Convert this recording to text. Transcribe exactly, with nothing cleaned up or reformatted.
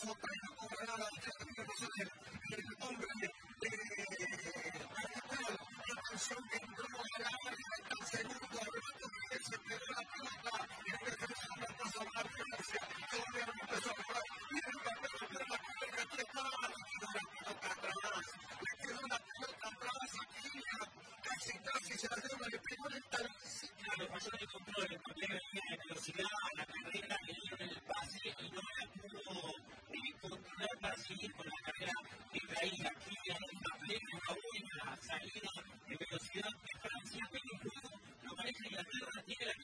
seguir con la carrera que traía aquí a una plena, una buena salida de velocidad de Francia, pero el juego lo maneja Inglaterra, tiene la